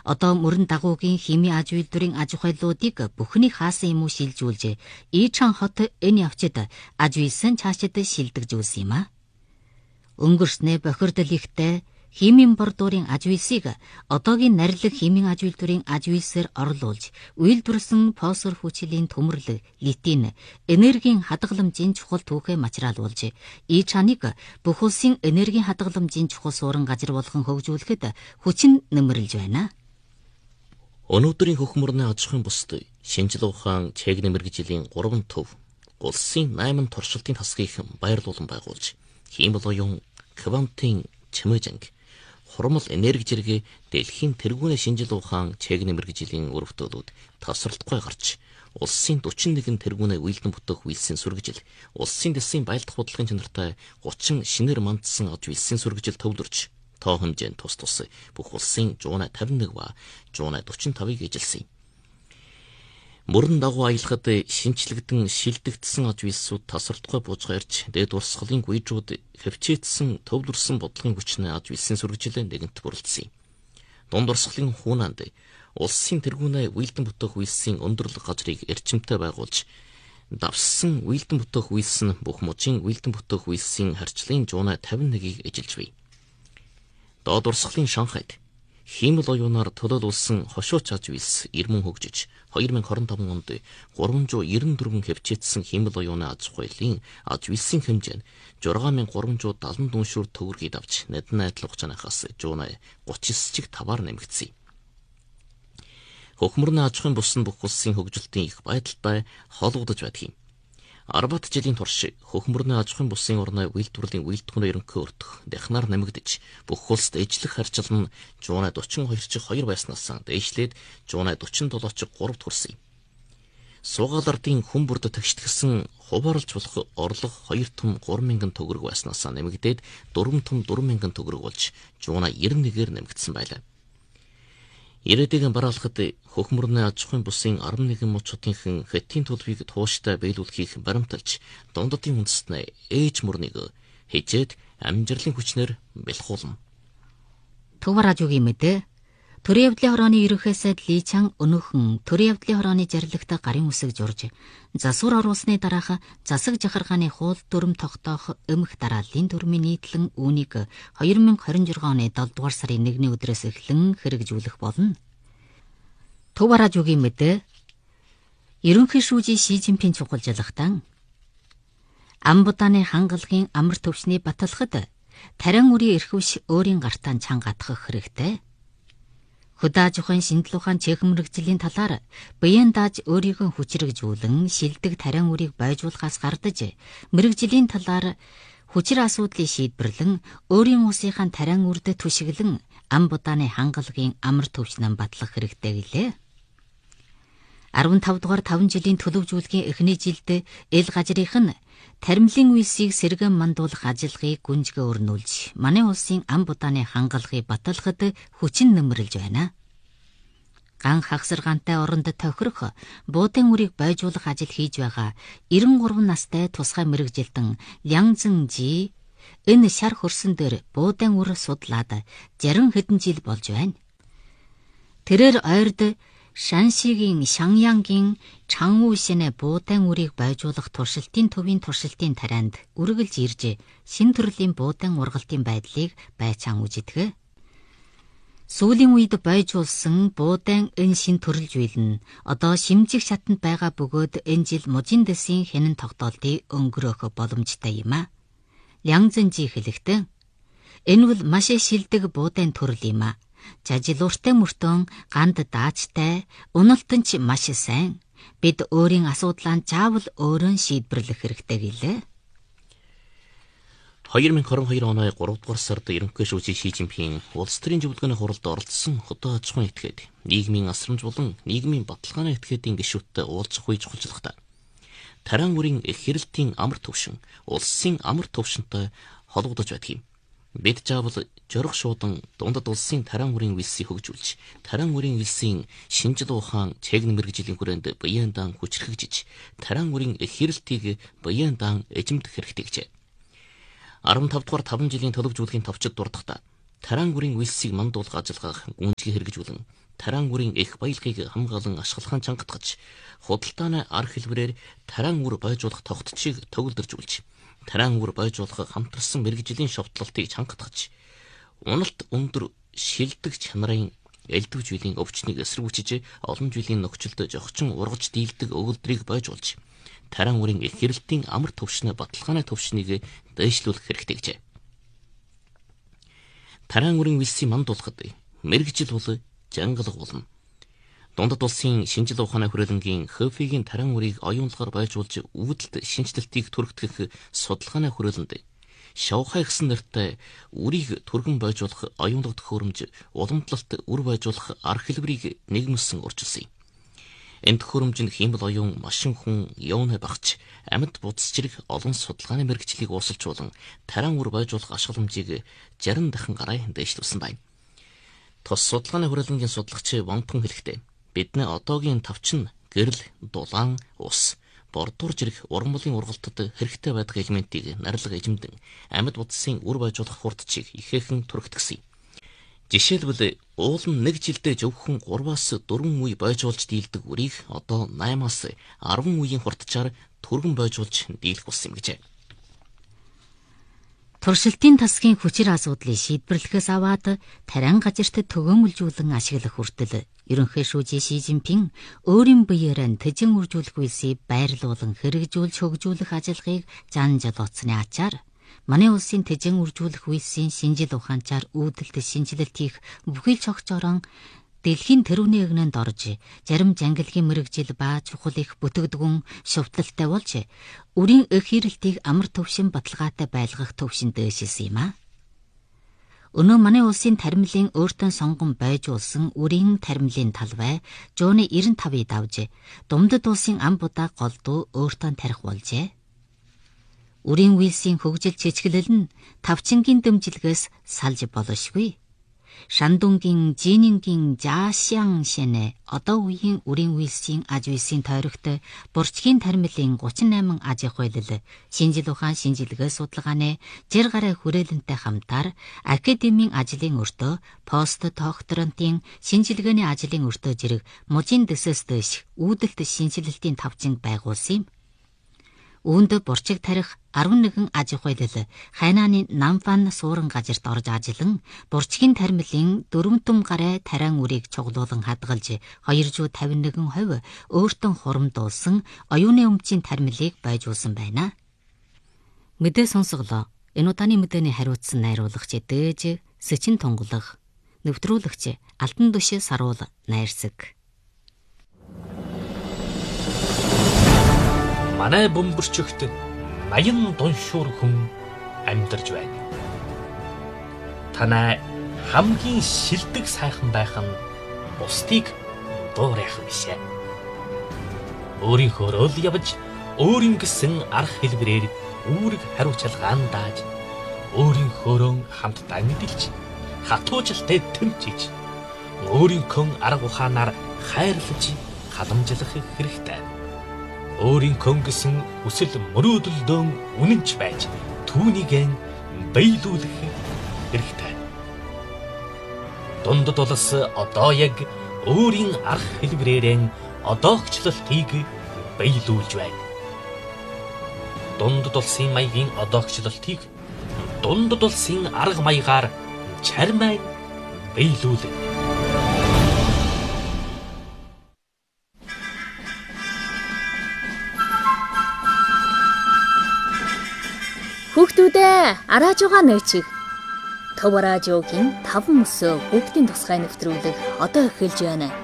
Одоо мөрөн дагуугийн химийн аж үйлдвэрийн аж ахуйлуудыг бүхний хаасан юм уу шилжүүлж, Ийчан хот энэ явцад аж үйлсэн цаашид шилдэгжүүлсэн юм а. Өнгөрснөө бохирдол ихтэй химийн бордуурын аж үйлсийг одоогийн нарилэг химийн аж үйлдвэрийн аж үйлсээр орлуулж, үйлдвэрлсэн фосфор хүчилийн төмөрлөг, литин, энергийн хадгаламжийн чухал түүхээ мачраалуулж, Ийчаныг бүх улсын энергийн хадгаламжийн чухал суурин газар болгон хөгжүүлэхэд хүчин нэмэрлэж байна. Өнөөдрийн хөхмөрний аж ахуйн бусд шинжлэх ухаан чегний мэргэжлийн 3 төв улсын 8 туршилтын тасгийг баярлуулан байгуулж, хиймэл оюун, квантын чимээжанг, хурмал энерги зэрэг дэлхийн тэргүүний шинжлэх ухаан чегний мэргэжлийн өрөвдөлүүд тасралтгүй гарч, улсын 41 тэргүүний үйлдэн бүтэх үйлсийн сүргэжил, улсын дэсийн байлдах бодлогын чанартай 30 шинээр мандсан аж үйлсийн сүргэжил төвлөрч, тоо хэмжээнд тус бүх улсын 151 ба 145-ыг эжилсэн. Мөрөн дагуу аялахад шинчлэгдэн шилдэгдсэн аж үйлсүүд тасралтгүй буужгаа ирж, дээд урсгалын гүйжүүд хөвчээдсэн төвлөрсөн бодлогын хүчний аж үйлсийн сүргэжилээ нэгэнт бүрэлдсэн. Дунд урсгалын хуунанд улсын тэргүүний үйлдэн бүтэх үйлсийн өндөрлөг газрыг эрчимтэй байгуулж, давссан үйлдэн бүтэх үйлс нь бүх мужийн үйлдэн бүтэх үйлсийн харьцлын 151-ийг эжилж бий. Доод урсгалын Шанхайд хиймэл оюунаар төлөөлүүлсэн хошууч аж үйлс ирмэн хөгжиж, 2025 онд 394 хөвчээдсэн хиймэл оюуны аж ахуйлын аж үйлсийн хэмжээ нь 6374 шүр төгрөгийг авч, надад найдал хугацаанаас 139-г таваар нэмэгдсэн. Хөхмөрний аж ахуйн бус нь бүх улсын хөгжилтийн их байдалтай холбогдож байдаг юм. 10 жилийн турш хөхмөрний аж ахуйн бусын орны үйлдвэрлэлийн үйлдвэрийн ерөнхий өртөх дахнаар нэмэгдэж, бүх улсад ижлэх харьцал нь 142/2 байснаас дээшлээд 147/3 хүрсэн. Суугаал ардын хүн бүрд тэгштгэсэн хуваарлж болох орлого 2 том 3,000 төгрөг байснаас нэмэгдээд 4 том 4,000 төгрөг болж 191-ээр нэмэгдсэн байлаа. Ирээдүйн бараалхад хөхмөрний аж ахуйн бусын 11 мужуудынхан хэтийн төлөвийг тууштай биелүүлэхийг баримталж, дундадын үндэстнээ ээж мөрнийг хижээд амжилтын хүчнэр бэлхуулна. Төв радиогийн мэдээ. Төрийн явдлын хорооны ерөнхий сайд Ийчан өнөөхөн төрийн явдлын хорооны жаргалагт гарын үсэг журж, засвар оруулсны дараах засаг жахаргааны хууль дүрм тогтоох өмнөх дарааллын дүрмийн нийтлэн үүнийг 2026 оны 7 дугаар сарын 1-ний өдрөөс эхлэн хэрэгжүүлэх болно. Төв радиогийн мэдээ. Ерөнхий шүүжийн Ши Жинпин чухалжлагтан Амбутаны хангалагын амар төвчний баталгад тарин үрийн эрхвш өөрийн гартаа чангаатгах хэрэгтэй. Хөдөө аж ахуйн шинжлэх ухаан чехэн мэргэжлийн талаар биеийн дааж өөрийгөө хүчрэгжүүлэн шилдэг тарин үрийг байжуулахаас гардаж, мэргэжлийн талаар хүчир асуудлыг шийдвэрлэн өөрийн улсынхаа тарин үрд түшиглэн Амбутаны хангалагын амар төвчнөн батлах хэрэгтэй гэлээ. 15 дугаар 5 жилийн төлөвжүүлгийн эхний жилд эл газрынх нь таримлын үйлсийг сэргэн мандуулах ажиллагааг гүнзгий өрнүүлж, манай улсын Амбутаны хангалагыг баталгахад хүчин нэмэрлэж байна. Ган хагсаргаантай оронд тохирох буудын үрийг байжуулах ажил хийж байгаа 93 настай тусгай мэргэжилтэн Лян Зэнжи энэ шар хөрсөн дээр буудын үр судлаад 60 хэдэн жил болж байна. Тэрээр ойрд Шаншигийн Шаньянгийн Чангушинэ буудын үрийг байжуулах туршилтын төвийн туршилтын тарианд үргэлж ирж, шин төрлийн буудын ургалтын байдлыг байцаан үзэдэг. Сүүлийн үед байжуулсан буудын энэ шин төрөл зүйл нь одоо шимжих шатанд байгаа бөгөөд энэ жил мужийн дэсийн хянан тогтоолтыг өнгөрөөх боломжтой юм а. Лян Зэнжи хэлэхдээ энэ бол маш шилдэг буудын төрөл юм а. Жажилууртай мөртөн ганд даачтай, уналтан ч маш сайн. Бид өөрийн асуудлаа заавал өөрөө шийдвэрлэх хэрэгтэй гэлээ. 2022 оны 3 дугаар сард ерөнхий шүүжийн Ши Жинпин улс төрийн зөвлөгөөний хуралд оролцсон хөдөө аж ахуйн этгээд, нийгмийн асрамж болон нийгмийн баталгааны этгээдийн гишүүдтэй уулзах үе чухалчлагдаа. Тарин үрийн их хэрэлтийн амар төвшин, улсын амар төвшөнтэй холбогдож байдаг юм. Бид заавал жорох шуудан дундад улсын тарин үрийн үйлсийг хөгжүүлж, тарин үрийн үйлсийн шинжлэх ухаан чехэн мэргэжлийн хүрээнд биеийн даан хүчрхэгжиж, тарин үрийн их хэрэлтийг биеийн даан эзэмдэх хэрэгтэй гэжээ. 15 дугаар 5 жилийн төлөвжүүлгийн товчид дурдахдаа тариан үрийн үйлсийг мандуулах ажиллагаах гүнзгий хэрэгжүүлэн тариан үрийн их баялагийг хамгаалан ашиглахын чангатгаж худалдааны арга хэлбэрээр тариан үр бойжуулах тогтцыг төгөлдөржүүлж тариан үр бойжуулах хамтарсан мэргэжлийн шовтлолтыг чангатгаж уналт өндөр шилдэг чанарын элдв жилийн өвчнийг эсэргүүцэж олон жилийн нөхцөлд жогчин ургаж дийлдэг өгүүлбэрийг бойжуулж тариан үрийн их хэрэлтийн амар төвшний баталгааны төвшнийг дэвшлүүлэх хэрэгтэй гэжээ. Тариан үрийн үйлсийг мандуулахад мэргэжил бол жангалга болно. Дундад улсын шинжил ухааны хүрээлэнгийн Хөфигийн тариан үрийг оюунлагаар байжуулж үүдэлт шинжилтийг түргтгэх судалгааны хүрээлэнд Шавхай гэсэн нэртэй үрийг түргэн байжуулах оюунлаг төхөөрөмж уламжлалт үр байжуулах арга хэлбэрийг нэгмэлсэн урьдчилсан юм. Энэ төхөөрөмжөнд хиймэл оюун машин хүн явна багч амьд будас зэрэг олон судалгааны мэргэжлийг уусалжуулан тариан үр байжуулах ашигламжийг 60 дахин гараа дэвшлүүлсэн байна. Тус судалгааны хүрээлэнгийн судалгач Ванпун хэлэхдээ бидний одоогийн тавчин гэрэл, дулаан, ус, бордуур зэрэг уран бүлгийн ургалтад хэрэгтэй байдаг элементийг нарилга эзэмдэн амьд будсын үр байжуулах хурдчийг ихээхэн түргэтгсэн. Жишээлбэл уулын нэг жилдээ зөвхөн 3-4 үе бойжуулж дийлдэг үрийг одоо 8-аас 10 үеийн хурдчаар түргэн бойжуулж дийлэх болсон юм гэжээ. Туршилтын тасгийн хүчир асуудлыг шийдвэрлэхээс аваад тариан газарт төгөөмөлжүүлэн ашиглах хүртэл ерөнхий шүүжи Ши Жинпин өөрийн биеэрээ тэжин үржүүлэх үйлсийг байрлуулан хэрэгжүүлж хөгжүүлэх ажиллагааг зан жолооцсны ачаар манай улсын тэжин үржүүлэх үйлсийн шинжил ухаанчаар үүдэлт шинжилэлт хийх бүхий л цогцорон дэлхийн тэрүүний эгнэнд орж зарим жангалгийн мэрэгжил ба чухал их бүтгэдгүн шувталтай болж үрийн эх хэрэлтийг амар төвшин баталгаатай байлгах төвшин дээшилсэн юм а. Өнөө манай улсын таримлын өөртөө сонгон байжуулсан үрийн таримлын талбай жууны 95-ыг давж Думдад улсын ам будаа голдуу өөртөө тарих болжээ. Үрийн үйлсийн хөгжил чичгэлэл нь тавчингийн дэмжлэгээс салж болошгүй. Шандунгийн Жинингийн Жаашян шэнэ одоо үеийн үрийн үйлсийн аж үйлсийн тойрогт бурчгийн таримлын 38 аж ахуй хэлэл шинжил ухаан шинжилгээ судалгааны 60 гаруй хүрээлэнтэй хамтаар академийн ажлын өртөө пост докторантын шинжилгээний ажлын өртөө зэрэг мужийн дэсэс дэш үүдэлт шинжилэлтийн тавчинг байгуулсан юм. Үүнд бурчиг тарих 11 аж ахуй хэлэл хайнааны Намфан суурин газарт орж ажиллан бурчгийн таримлын 4 түм гарай тариан үрийг чуглуулан хадгалж 251% өөртөө хурамдуулсан оюуны өмчийн таримлыг байжуулсан байна. Мэдээ сонсголоо. Энэ удааны мэдээний хариуцсан найруулагч Дээж Сэчин тунгалах, нэвтрүүлэгч Алтан Дөш Саруул найрсаг. Манай бөмбөрчөгт 80 дуншуур хүн амьдарч байна. Танай хамгийн шилдэг сайхан байх нь бусдыг дуурайх бишээ. Өөрийнхөө л явж өөрийн гэсэн арга хэлбэрээр үүрэг хариуцлагаан дааж өөрийнхөөрөө хамтдаа мэдэлж хатуужилтай тэмцэж өөрийнхөө арга ухаанаар хайрлаж халамжлах хэрэгтэй. Өөрийнхөө гэсэн хүсэл мөрөөдөлдөө үнэнч байж түүнийг биелүүлэх хэрэгтэй. Дундад улс одоо яг өөрийн арга хэлбэрээр одоогчлолтыг биелүүлж байна. Дундад улсын маягийн одоогчлолтыг дундад улсын арга маягаар чармай биелүүлнэ. Хүүхдүүдээ арааж байгаа нөөцийг Төв радиогийн 5 мөсөө бүгдийн тусгай нэвтрүүлэг одоо эхэлж байна.